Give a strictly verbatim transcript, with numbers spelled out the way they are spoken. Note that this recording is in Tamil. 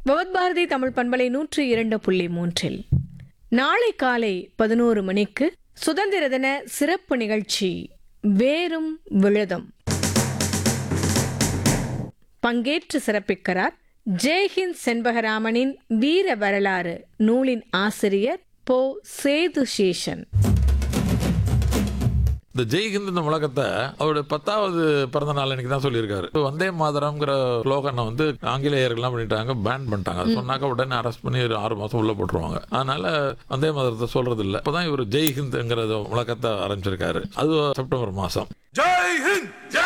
பவத் பாரதி தமிழ் பண்பலை நூற்றி இரண்டு புள்ளி மூன்றில் நாளை காலை பதினோரு மணிக்கு சுதந்திர தின சிறப்பு நிகழ்ச்சி வேரும் விழுதும். பங்கேற்று சிறப்பிக்கிறார் ஜெய்ஹிந்த் செண்பகராமனின் வீர வரலாறு நூலின் ஆசிரியர் போ சேது சேஷன். இந்த ஜெய்ஹிந்த் இந்த முழக்கத்தை அவருடைய பத்தாவது பிறந்த நாள் அன்னைக்கு தான் சொல்லியிருக்காரு. வந்தே மாதரம்ங்கிற ஸ்லோகனை வந்து ஆங்கிலேயர்கள்லாம் பண்ணிட்டாங்க, பேன் பண்ணிட்டாங்க. அது சொன்னாக்க உடனே அரெஸ்ட் பண்ணி ஒரு ஆறு மாசம் உள்ள போட்டுருவாங்க. அதனால வந்தே மாதரத்தை சொல்றது இல்லை. இப்பதான் இவர் ஜெய்ஹிந்த்ங்கிற முழக்கத்தை ஆரம்பிச்சிருக்காரு. அது செப்டம்பர் மாசம்.